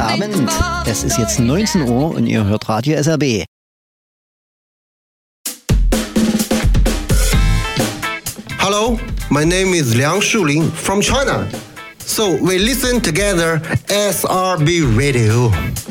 Abend. Es ist jetzt 19 Uhr und ihr hört Radio SRB. Hello, my name is Liang Shuling from China. So we listen together SRB Radio.